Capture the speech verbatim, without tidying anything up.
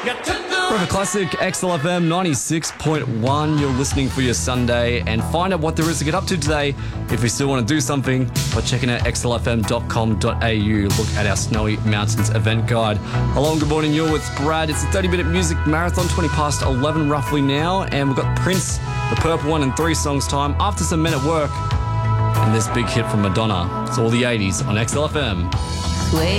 Forever Classic, X L F M ninety-six point one. You're listening for your Sunday, and find out what there is to get up to today if you still want to do something by checking out x l f m dot com dot a u. Look at our Snowy Mountains event guide. Hello and good morning, you're with Brad. It's a thirty minute music marathon, twenty past eleven roughly now, and we've got Prince, the Purple One, in three songs time after some men at work. And this big hit from Madonna. It's all the eighties on X L F M. Way